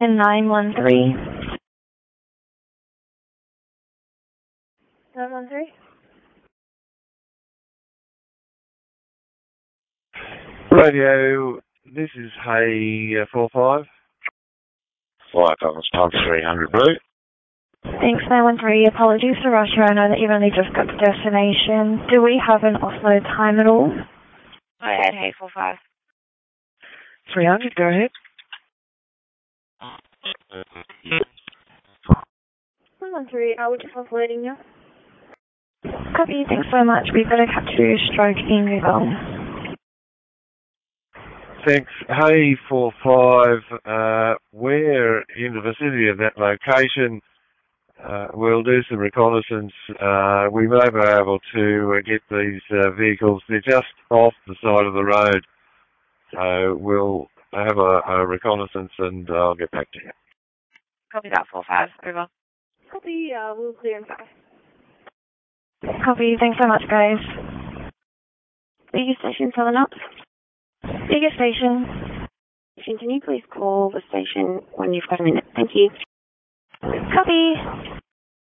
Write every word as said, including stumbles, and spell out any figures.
and nine one three. nine one three? Radio, this is Hey uh, four five. Flight Thomas Pub three hundred Blue. Thanks, nine one three. Apologies to rush you. I know that you've only just got to destination. Do we have an offload time at all? Go ahead, Hey four five. three hundred, go ahead. nine one three, are we just offloading now? Copy, thanks so much. We've got to cut to stroke in Newville. Thanks. Hey four five, uh, we're in the vicinity of that location. Uh, we'll do some reconnaissance. Uh, we may be able to uh, get these uh, vehicles. They're just off the side of the road. So we'll have a, a reconnaissance and I'll get back to you. Copy that, four five. Over. Copy, uh, we'll clear in five. Copy, thanks so much, guys. Bigger station, Southern Ops. Bigger station. Can you please call the station when you've got a minute? Thank you. Copy.